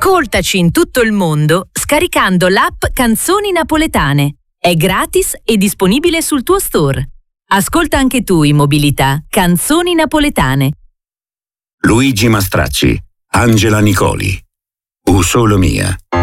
Ascoltaci in tutto il mondo scaricando l'app Canzoni Napoletane. È gratis e disponibile sul tuo store. Ascolta anche tu in mobilità Canzoni Napoletane. Luigi Mastracci, Angela Nicoli, U Solo Mia.